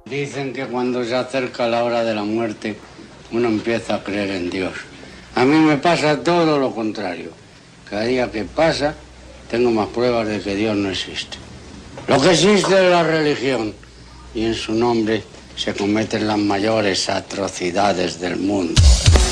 Dicen que cuando se acerca la hora de la muerte, uno empieza a creer en Dios. A mí me pasa todo lo contrario. Cada día que pasa, tengo más pruebas de que Dios no existe. Lo que existe es la religión, y en su nombre se cometen las mayores atrocidades del mundo.